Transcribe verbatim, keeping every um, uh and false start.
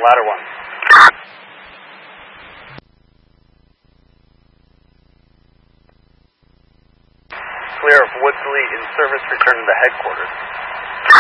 ladder one. Clear of Woodsley in service, return to the headquarters.